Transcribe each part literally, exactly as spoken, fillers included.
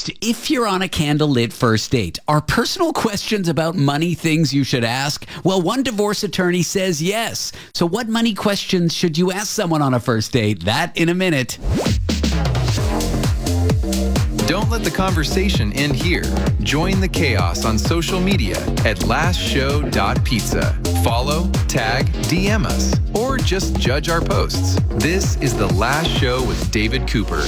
Next, if you're on a candlelit first date, are personal questions about money things you should ask? Well, one divorce attorney says yes. So what money questions should you ask someone on a first date? That in a minute. Don't let the conversation end here. Join the chaos on social media at last show dot pizza. Follow, tag, D M us, or just judge our posts. This is The Last Show with David Cooper.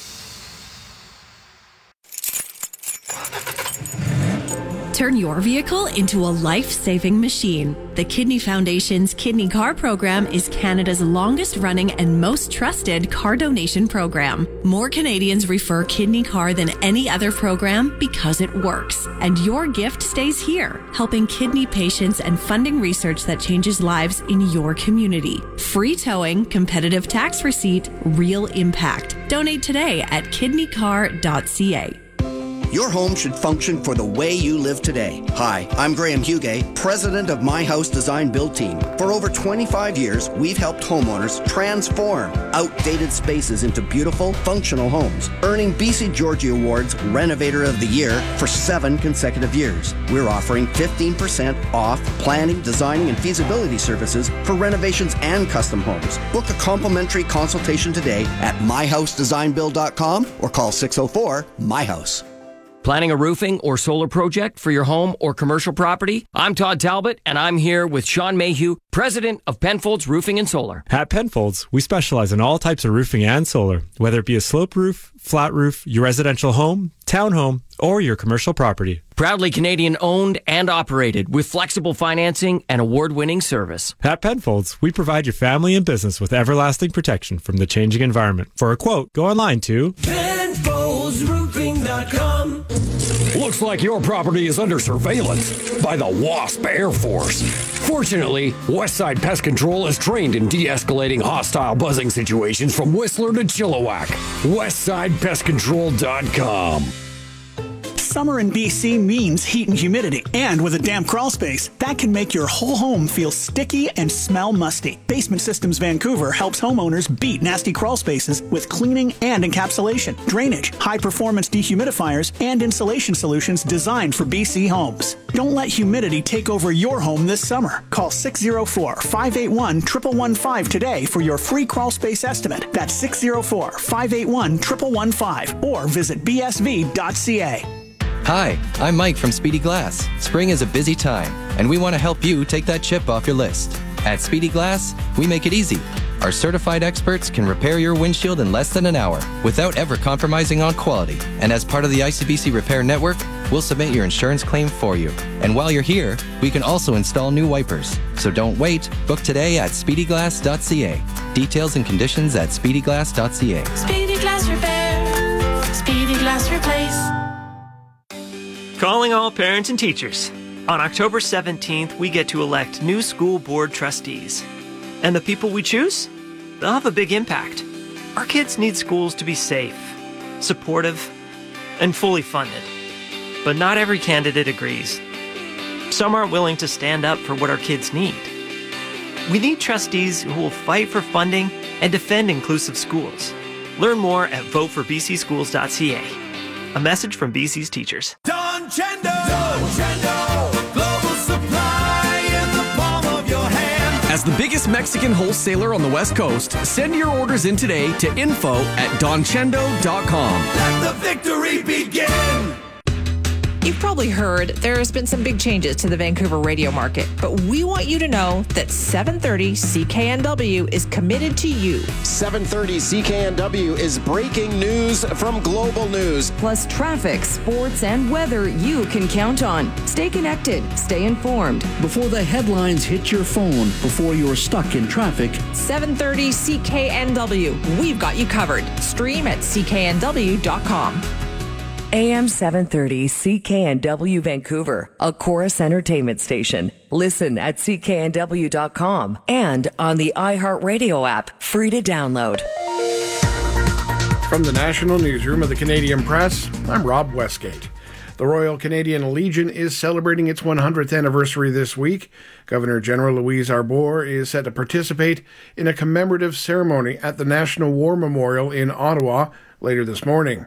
Turn your vehicle into a life-saving machine. The Kidney Foundation's Kidney Car program is Canada's longest-running and most trusted car donation program. More Canadians refer Kidney Car than any other program because it works. And your gift stays here, helping kidney patients and funding research that changes lives in your community. Free towing, competitive tax receipt, real impact. Donate today at kidney car dot c a. Your home should function for the way you live today. Hi, I'm Graham Hugay, president of My House Design Build Team. For over twenty-five years, we've helped homeowners transform outdated spaces into beautiful, functional homes, earning B C Georgie Awards Renovator of the Year for seven consecutive years. We're offering fifteen percent off planning, designing, and feasibility services for renovations and custom homes. Book a complimentary consultation today at my house design build dot com or call six oh four, my house. Planning a roofing or solar project for your home or commercial property? I'm Todd Talbot, and I'm here with Sean Mayhew, president of Penfolds Roofing and Solar. At Penfolds, we specialize in all types of roofing and solar, whether it be a sloped roof, flat roof, your residential home, townhome, or your commercial property. Proudly Canadian owned and operated with flexible financing and award-winning service. At Penfolds, we provide your family and business with everlasting protection from the changing environment. For a quote, go online to Penfolds Roofing dot com. Looks like your property is under surveillance by the WASP Air Force. Fortunately, Westside Pest Control is trained in de-escalating hostile buzzing situations from Whistler to Chilliwack. westside pest control dot com. Summer in B C means heat and humidity, and with a damp crawl space, that can make your whole home feel sticky and smell musty. Basement Systems Vancouver helps homeowners beat nasty crawl spaces with cleaning and encapsulation, drainage, high-performance dehumidifiers, and insulation solutions designed for B C homes. Don't let humidity take over your home this summer. Call six oh four, five eight one, one one one five today for your free crawl space estimate. That's six oh four, five eight one, one one one five or visit b s v dot c a. Hi, I'm Mike from Speedy Glass. Spring is a busy time, and we want to help you take that chip off your list. At Speedy Glass, we make it easy. Our certified experts can repair your windshield in less than an hour without ever compromising on quality. And as part of the I C B C Repair Network, we'll submit your insurance claim for you. And while you're here, we can also install new wipers. So don't wait. Book today at speedy glass dot c a. Details and conditions at speedy glass dot c a. Speedy Glass Repair. Speedy Glass Replace. Calling all parents and teachers. On October seventeenth, we get to elect new school board trustees. And the people we choose? They'll have a big impact. Our kids need schools to be safe, supportive, and fully funded. But not every candidate agrees. Some aren't willing to stand up for what our kids need. We need trustees who will fight for funding and defend inclusive schools. Learn more at vote for b c schools dot c a. A message from B C's teachers. Don Chendo! Don Chendo! Global supply in the palm of your hand. As the biggest Mexican wholesaler on the West Coast, send your orders in today to info at don chendo dot com. Let the victory begin! You've probably heard there has been some big changes to the Vancouver radio market, but we want you to know that seven thirty C K N W is committed to you. seven thirty C K N W is breaking news from Global News. Plus traffic, sports, and weather you can count on. Stay connected, stay informed. Before the headlines hit your phone, before you're stuck in traffic. seven thirty C K N W. We've got you covered. Stream at c k n w dot com. A M seven thirty C K N W Vancouver, a Chorus Entertainment station. Listen at c k n w dot com and on the iHeartRadio app, free to download. From the National Newsroom of the Canadian Press, I'm Rob Westgate. The Royal Canadian Legion is celebrating its one hundredth anniversary this week. Governor General Louise Arbour is set to participate in a commemorative ceremony at the National War Memorial in Ottawa later this morning.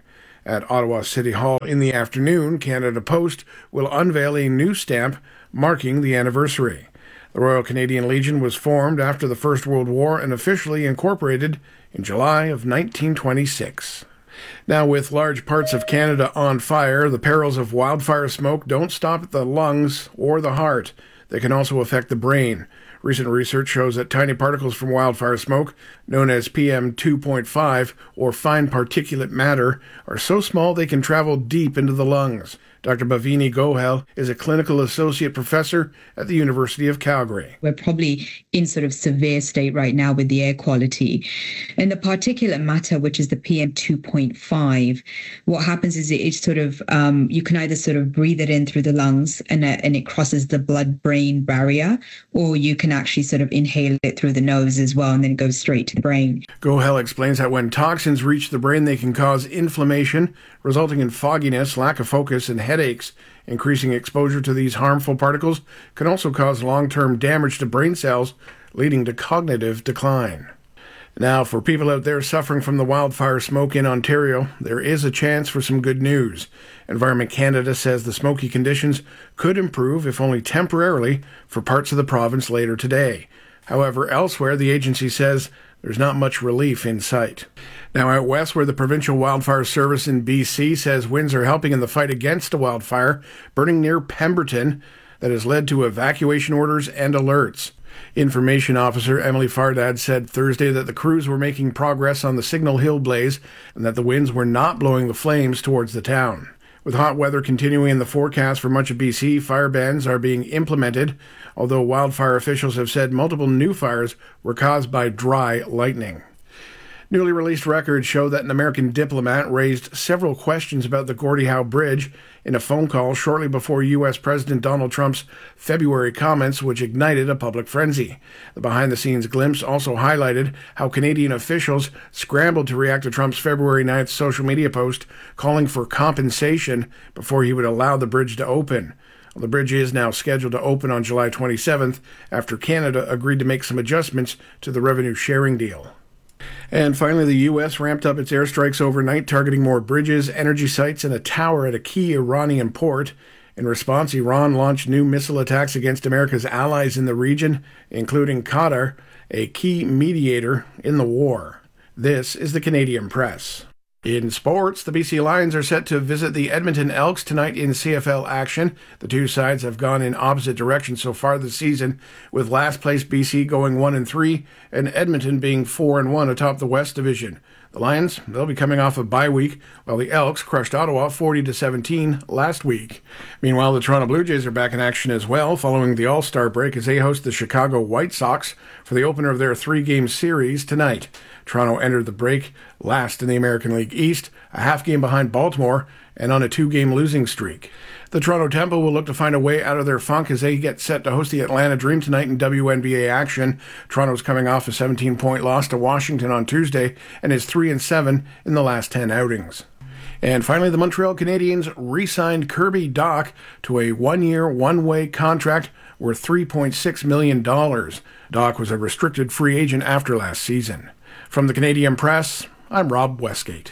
At Ottawa City Hall in the afternoon, Canada Post will unveil a new stamp marking the anniversary. The Royal Canadian Legion was formed after the First World War and officially incorporated in July of nineteen twenty-six. Now, with large parts of Canada on fire, the perils of wildfire smoke don't stop at the lungs or the heart. They can also affect the brain. Recent research shows that tiny particles from wildfire smoke, known as P M two point five, or fine particulate matter, are so small they can travel deep into the lungs. Doctor Bhavini Gohel is a clinical associate professor at the University of Calgary. We're probably in sort of severe state right now with the air quality. And the particulate matter, which is the P M two point five, what happens is it, it sort of, um, you can either sort of breathe it in through the lungs and, uh, and it crosses the blood-brain barrier, or you can actually sort of inhale it through the nose as well, and then it goes straight to the brain. Gohel explains that when toxins reach the brain, they can cause inflammation, resulting in fogginess, lack of focus, and headaches. Increasing exposure to these harmful particles can also cause long-term damage to brain cells, leading to cognitive decline. Now, for people out there suffering from the wildfire smoke in Ontario, there is a chance for some good news. Environment Canada says the smoky conditions could improve, if only temporarily, for parts of the province later today. However, elsewhere, the agency says there's not much relief in sight. Now, out west, where the Provincial Wildfire Service in B C says winds are helping in the fight against a wildfire burning near Pemberton that has led to evacuation orders and alerts. Information Officer Emily Fardad said Thursday that the crews were making progress on the Signal Hill blaze and that the winds were not blowing the flames towards the town. With hot weather continuing in the forecast for much of B C, fire bans are being implemented, although wildfire officials have said multiple new fires were caused by dry lightning. Newly released records show that an American diplomat raised several questions about the Gordie Howe Bridge in a phone call shortly before U S President Donald Trump's February comments, which ignited a public frenzy. The behind-the-scenes glimpse also highlighted how Canadian officials scrambled to react to Trump's February ninth social media post calling for compensation before he would allow the bridge to open. Well, the bridge is now scheduled to open on July twenty-seventh after Canada agreed to make some adjustments to the revenue sharing deal. And finally, the U S ramped up its airstrikes overnight, targeting more bridges, energy sites, and a tower at a key Iranian port. In response, Iran launched new missile attacks against America's allies in the region, including Qatar, a key mediator in the war. This is the Canadian Press. In sports, the B C Lions are set to visit the Edmonton Elks tonight in C F L action. The two sides have gone in opposite directions so far this season, with last place B C going one and three and Edmonton being four and one atop the West Division. The Lions, they'll be coming off a bye week, while the Elks crushed Ottawa forty to seventeen last week. Meanwhile, the Toronto Blue Jays are back in action as well, following the All-Star break as they host the Chicago White Sox for the opener of their three-game series tonight. Toronto entered the break last in the American League East, a half game behind Baltimore, and on a two-game losing streak. The Toronto Temple will look to find a way out of their funk as they get set to host the Atlanta Dream tonight in W N B A action. Toronto's coming off a seventeen-point loss to Washington on Tuesday and is three and seven in the last ten outings. And finally, the Montreal Canadiens re-signed Kirby Dach to a one-year, one-way contract worth three point six million dollars. Dach was a restricted free agent after last season. From the Canadian Press, I'm Rob Westgate.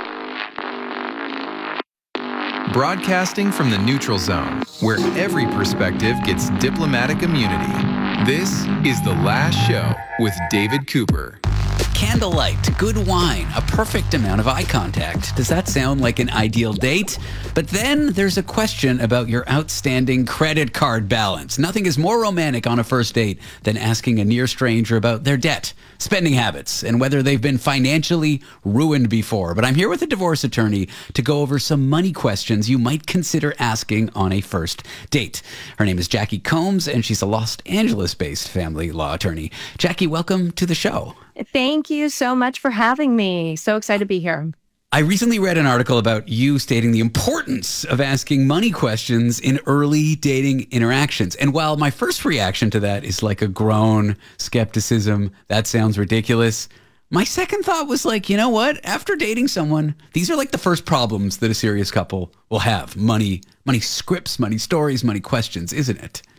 Broadcasting from the neutral zone, where every perspective gets diplomatic immunity. This is The Last Show with David Cooper. Candlelight, good wine, a perfect amount of eye contact. Does that sound like an ideal date? But then there's a question about your outstanding credit card balance. Nothing is more romantic on a first date than asking a near stranger about their debt, spending habits, and whether they've been financially ruined before. But I'm here with a divorce attorney to go over some money questions you might consider asking on a first date. Her name is Jackie Combs, and she's a Los Angeles-based family law attorney. Jackie, welcome to the show. Thank you so much for having me. So excited to be here. I recently read an article about you stating the importance of asking money questions in early dating interactions. And while my first reaction to that is like a grown skepticism, that sounds ridiculous, my second thought was like, you know what? After dating someone, these are like the first problems that a serious couple will have. Money, money scripts, money stories, money questions, isn't it?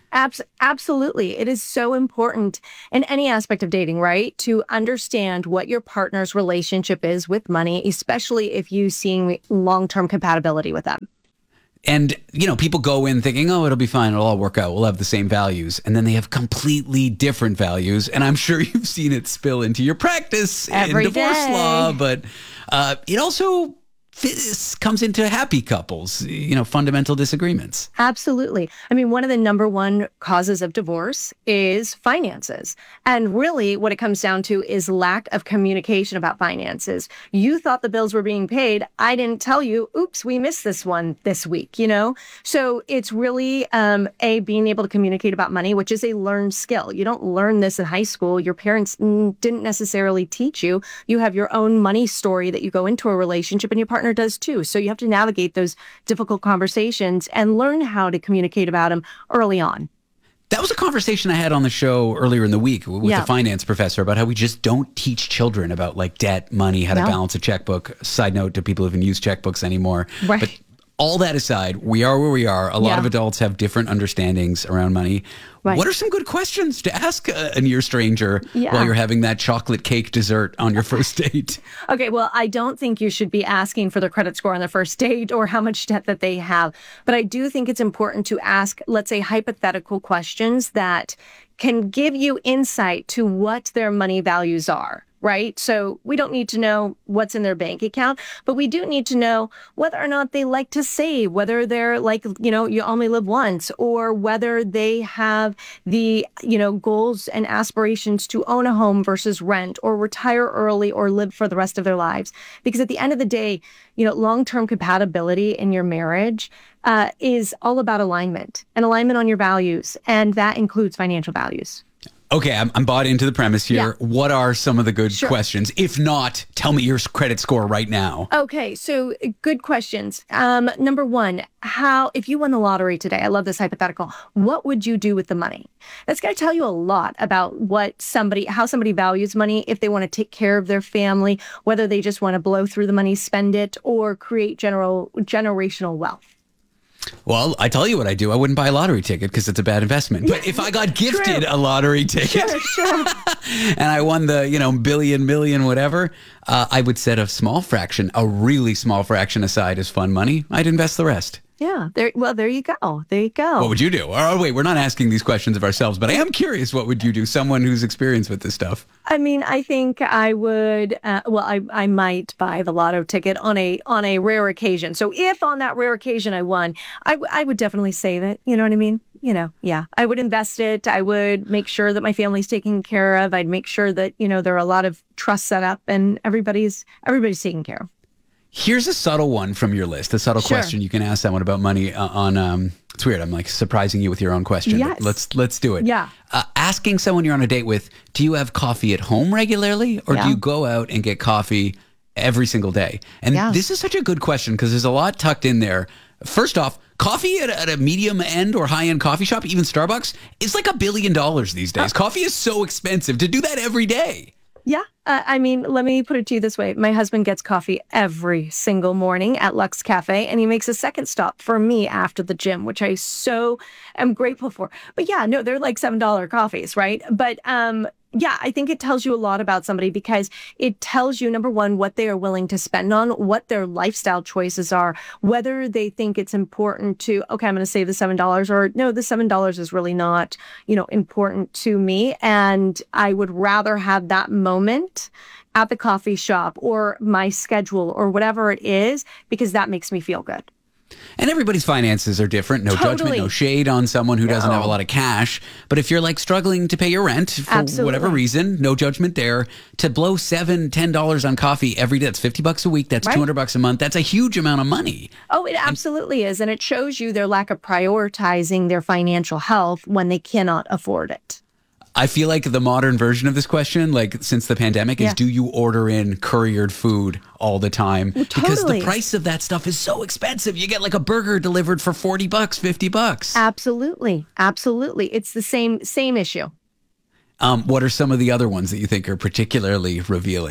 Abs- absolutely. It is so important in any aspect of dating, right? To understand what your partner's relationship is with money, especially if you seeing long-term compatibility with them. And, you know, people go in thinking, oh, it'll be fine. It'll all work out. We'll have the same values. And then they have completely different values. And I'm sure you've seen it spill into your practice Every in divorce day. law. But uh, it also this comes into happy couples, you know, fundamental disagreements. Absolutely. I mean, one of the number one causes of divorce is finances. And really what it comes down to is lack of communication about finances. You thought the bills were being paid. I didn't tell you, oops, we missed this one this week, you know? So it's really, um, A, being able to communicate about money, which is a learned skill. You don't learn this in high school. Your parents mm, didn't necessarily teach you. You have your own money story that you go into a relationship, and your partner does too. So you have to navigate those difficult conversations and learn how to communicate about them early on. That was a conversation I had on the show earlier in the week with Yeah. the finance professor about how we just don't teach children about like debt, money, how to No. balance a checkbook. Side note to people who haven't used checkbooks anymore. Right. But all that aside, we are where we are. A lot Yeah. of adults have different understandings around money. Right. What are some good questions to ask a, a near stranger Yeah. while you're having that chocolate cake dessert on your first date? Okay, well, I don't think you should be asking for their credit score on their first date or how much debt that they have. But I do think it's important to ask, let's say, hypothetical questions that can give you insight to what their money values are. Right? So we don't need to know what's in their bank account, but we do need to know whether or not they like to save, whether they're like, you know, you only live once, or whether they have the, you know, goals and aspirations to own a home versus rent, or retire early, or live for the rest of their lives. Because at the end of the day, you know, long-term compatibility in your marriage uh, is all about alignment and alignment on your values. And that includes financial values. Okay, I'm, I'm bought into the premise here. Yeah. What are some of the good Sure. questions? If not, tell me your credit score right now. Okay, so uh, good questions. Um, number one, how, if you won the lottery today, I love this hypothetical, what would you do with the money? That's going to tell you a lot about what somebody, how somebody values money, if they want to take care of their family, whether they just want to blow through the money, spend it, or create general generational wealth. Well, I tell you what I do. I wouldn't buy a lottery ticket because it's a bad investment. But if I got gifted a lottery ticket Sure, sure. and I won the, you know, billion, million, whatever, uh, I would set a small fraction, a really small fraction aside as fun money. I'd invest the rest. Yeah, there. Well, there you go. There you go. What would you do? Oh, wait, we're not asking these questions of ourselves, but I am curious, what would you do? Someone who's experienced with this stuff. I mean, I think I would. Uh, well, I I might buy the lotto ticket on a on a rare occasion. So if on that rare occasion I won, I w- I would definitely save it. You know what I mean? You know, yeah. I would invest it. I would make sure that my family's taken care of. I'd make sure that, you know, there are a lot of trusts set up and everybody's everybody's taken care of. Here's a subtle one from your list, a subtle Sure. question you can ask someone about money uh, on, um, it's weird, I'm like surprising you with your own question. Yes. Let's, let's do it. Yeah. Uh, asking someone you're on a date with, do you have coffee at home regularly or Yeah. do you go out and get coffee every single day? And Yeah. this is such a good question because there's a lot tucked in there. First off, coffee at, at a medium end or high end coffee shop, even Starbucks, is like a billion dollars these days. Coffee is so expensive to do that every day. Yeah. Uh, I mean, let me put it to you this way. My husband gets coffee every single morning at Lux Cafe, and he makes a second stop for me after the gym, which I so am grateful for. But yeah, no, they're like seven dollar coffees, right? But um, yeah, I think it tells you a lot about somebody because it tells you, number one, what they are willing to spend on, what their lifestyle choices are, whether they think it's important to, okay, I'm going to save the seven dollars, or no, the seven dollars is really not, you know, important to me. And I would rather have that moment at the coffee shop or my schedule or whatever it is, because that makes me feel good. And everybody's finances are different. No judgment, Totally. no shade on someone who doesn't No. have a lot of cash. But if you're like struggling to pay your rent for Absolutely. whatever reason, no judgment there. To blow seven, ten dollars on coffee every day, that's fifty bucks a week. That's Right. two hundred bucks a month. That's a huge amount of money. Oh, it absolutely is. And it shows you their lack of prioritizing their financial health when they cannot afford it. I feel like the modern version of this question, like since the pandemic, Yeah. is do you order in couriered food all the time? Well, Because the totally. price of that stuff is so expensive. You get like a burger delivered for forty bucks, fifty bucks. Absolutely. Absolutely. It's the same same issue. Um, what are some of the other ones that you think are particularly revealing?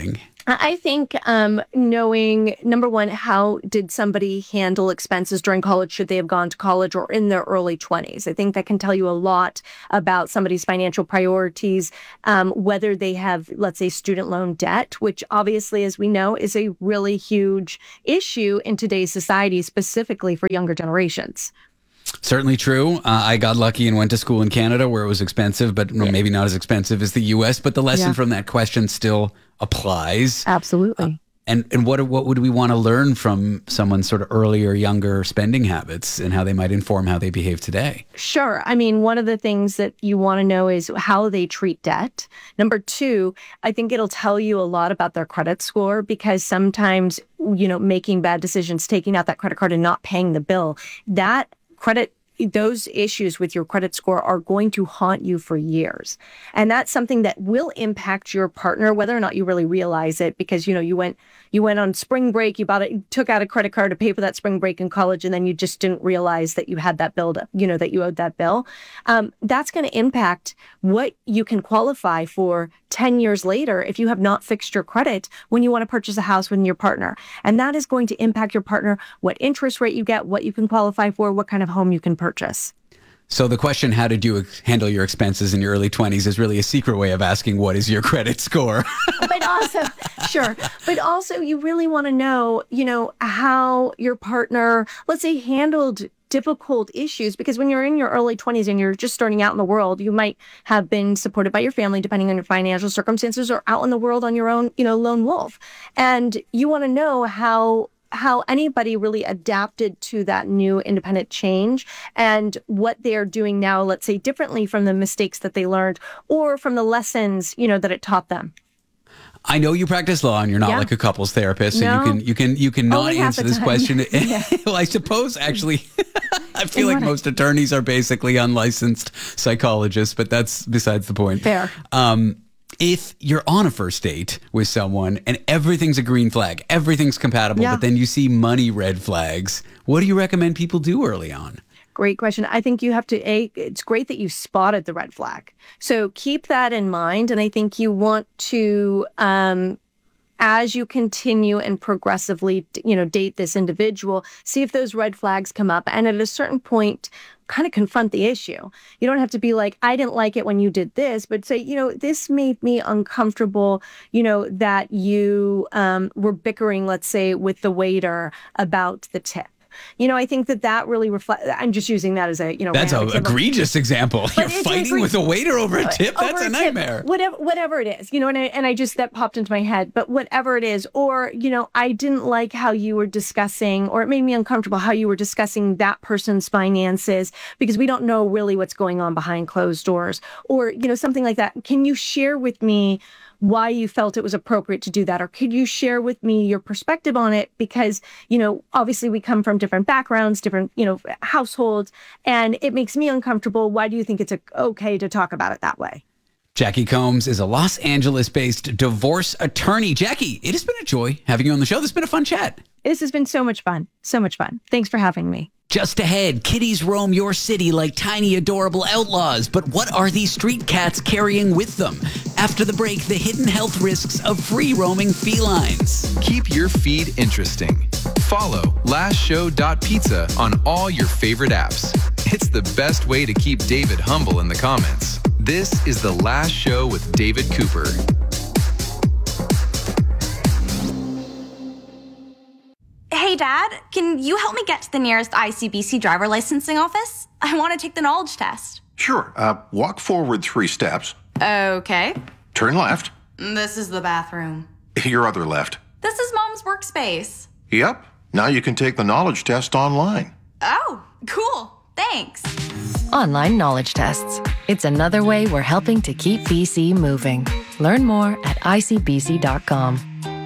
I think um, knowing, number one, how did somebody handle expenses during college? Should they have gone to college or in their early twenties? I think that can tell you a lot about somebody's financial priorities, um, whether they have, let's say, student loan debt, which obviously, as we know, is a really huge issue in today's society, specifically for younger generations. Certainly true. Uh, I got lucky and went to school in Canada where it was expensive, but yeah. maybe not as expensive as the U S. But the lesson yeah. from that question still applies. Absolutely. Uh, and and what what would we want to learn from someone's sort of earlier, younger spending habits and how they might inform how they behave today? Sure. I mean, one of the things that you want to know is how they treat debt. Number two, I think it'll tell you a lot about their credit score, because sometimes, you know, making bad decisions, taking out that credit card and not paying the bill, that credit, those issues with your credit score are going to haunt you for years. And that's something that will impact your partner, whether or not you really realize it, because, you know, you went, you went on spring break, you bought it, you took out a credit card to pay for that spring break in college, and then you just didn't realize that you had that bill, to, you know, that you owed that bill. Um, that's going to impact what you can qualify for ten years later if you have not fixed your credit when you want to purchase a house with your partner. And that is going to impact your partner, what interest rate you get, what you can qualify for, what kind of home you can purchase. So the question, how did you handle your expenses in your early twenties, is really a secret way of asking what is your credit score? But also, sure. But also you really want to know, you know, how your partner, let's say, handled difficult issues, because when you're in your early twenties and you're just starting out in the world, you might have been supported by your family, depending on your financial circumstances, or out in the world on your own, you know, lone wolf. And you want to know how how anybody really adapted to that new independent change and what they're doing now, let's say, differently from the mistakes that they learned or from the lessons, you know, that it taught them. I know you practice law and you're not Yeah. like a couples therapist, so No. you can you can you can not Only half answer the this time. question. Yeah. Well, I suppose actually, I feel In like what- most attorneys are basically unlicensed psychologists, but that's besides the point. Fair. Um, if you're on a first date with someone and everything's a green flag, everything's compatible, Yeah. but then you see money red flags, what do you recommend people do early on? Great question. I think you have to, A, it's great that you spotted the red flag. So keep that in mind. And I think you want to, um, as you continue and progressively, you know, date this individual, see if those red flags come up. And at a certain point, kind of confront the issue. You don't have to be like, I didn't like it when you did this, but say, you know, this made me uncomfortable, you know, that you um, were bickering, let's say, with the waiter about the tip. You know, I think that that really reflects, I'm just using that as a, you know, That's an random example. egregious example. But You're it's fighting egre- with a waiter over a tip? That's over a tip, nightmare. Whatever, whatever it is, you know, and I, and I just, that popped into my head, but whatever it is, or, you know, I didn't like how you were discussing, or it made me uncomfortable how you were discussing that person's finances, because we don't know really what's going on behind closed doors, or, you know, something like that. Can you share with me why you felt it was appropriate to do that? Or could you share with me your perspective on it? Because, you know, obviously we come from different backgrounds, different, you know, households, and it makes me uncomfortable. Why do you think it's okay to talk about it that way? Jackie Combs is a Los Angeles-based divorce attorney. Jackie, it has been a joy having you on the show. This has been a fun chat. This has been so much fun. So much fun. Thanks for having me. Just ahead, kitties roam your city like tiny, adorable outlaws. But what are these street cats carrying with them? After the break, the hidden health risks of free-roaming felines. Keep your feed interesting. Follow last show dot pizza on all your favorite apps. It's the best way to keep David humble in the comments. This is The Last Show with David Cooper. Hey, Dad, can you help me get to the nearest I C B C driver licensing office? I want to take the knowledge test. Sure. Uh, walk forward three steps. Okay. Turn left. This is the bathroom. Your other left. This is Mom's workspace. Yep. Now you can take the knowledge test online. Oh, cool. Thanks. Online knowledge tests. It's another way we're helping to keep B C moving. Learn more at I C B C dot com.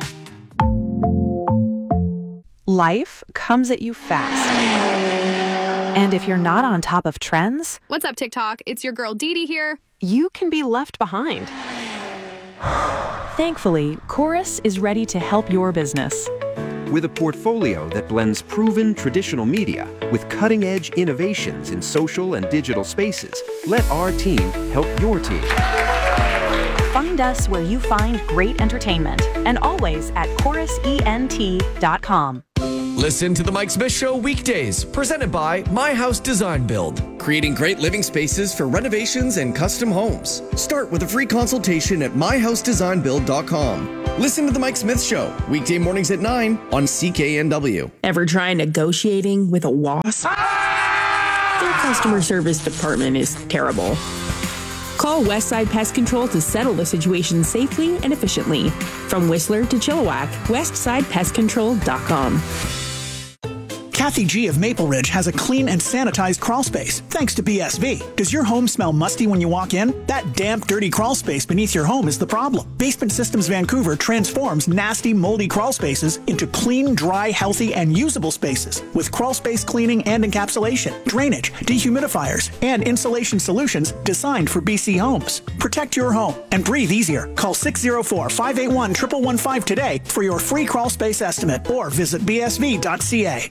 Life comes at you fast. And if you're not on top of trends, What's up, TikTok? It's your girl Dee Dee here. you can be left behind. Thankfully, Chorus is ready to help your business. With a portfolio that blends proven traditional media with cutting-edge innovations in social and digital spaces, let our team help your team. Find us where you find great entertainment and always at chorus E N T dot com. Listen to The Mike Smith Show weekdays, presented by My House Design Build, creating great living spaces for renovations and custom homes. Start with a free consultation at my house design build dot com. Listen to The Mike Smith Show, weekday mornings at nine on C K N W. Ever try negotiating with a wasp? Their customer service department is terrible. Call Westside Pest Control to settle the situation safely and efficiently. From Whistler to Chilliwack, westside pest control dot com. Kathy G of Maple Ridge has a clean and sanitized crawl space, thanks to B S V. Does your home smell musty when you walk in? That damp, dirty crawl space beneath your home is the problem. Basement Systems Vancouver transforms nasty, moldy crawl spaces into clean, dry, healthy, and usable spaces with crawl space cleaning and encapsulation, drainage, dehumidifiers, and insulation solutions designed for B C homes. Protect your home and breathe easier. Call six oh four, five eight one, one one one five today for your free crawl space estimate or visit b s v dot c a.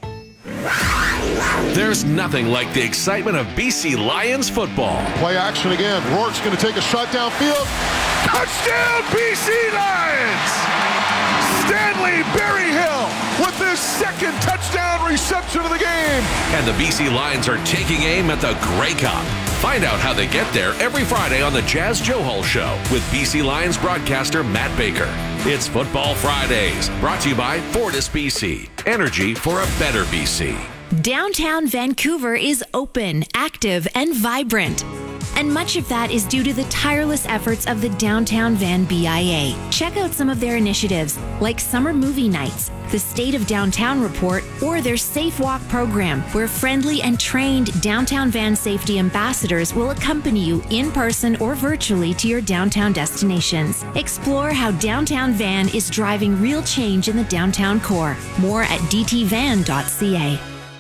There's nothing like the excitement of B C Lions football. Play action again. Rourke's going to take a shot downfield. Touchdown, B C Lions! Stanley Berryhill with his second touchdown reception of the game. And the B C Lions are taking aim at the Grey Cup. Find out how they get there every Friday on the Jazz Johal Show with B C Lions broadcaster Matt Baker. It's Football Fridays, brought to you by Fortis B C. Energy for a better B C. Downtown Vancouver is open, active, and vibrant. And much of that is due to the tireless efforts of the Downtown Van B I A. Check out some of their initiatives, like summer movie nights, the State of Downtown Report, or their Safe Walk program, where friendly and trained Downtown Van safety ambassadors will accompany you in person or virtually to your downtown destinations. Explore how Downtown Van is driving real change in the downtown core. More at d t van dot c a.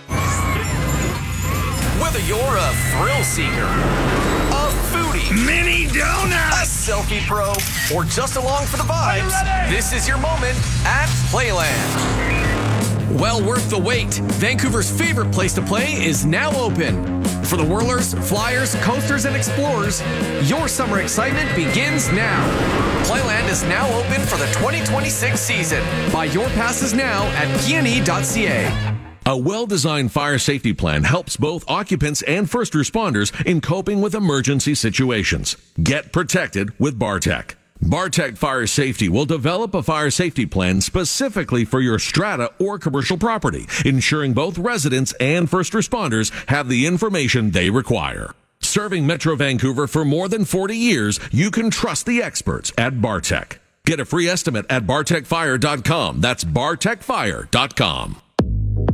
Whether you're a thrill seeker, a foodie, mini donut, a selfie pro, or just along for the vibes, this is your moment at Playland. Well worth the wait. Vancouver's favorite place to play is now open. For the whirlers, flyers, coasters, and explorers, your summer excitement begins now. Playland is now open for the twenty twenty-six season. Buy your passes now at p n e dot c a. A well-designed fire safety plan helps both occupants and first responders in coping with emergency situations. Get protected with Bartec. Bartec Fire Safety will develop a fire safety plan specifically for your strata or commercial property, ensuring both residents and first responders have the information they require. Serving Metro Vancouver for more than forty years, you can trust the experts at Bartec. Get a free estimate at bartec fire dot com. That's bartec fire dot com.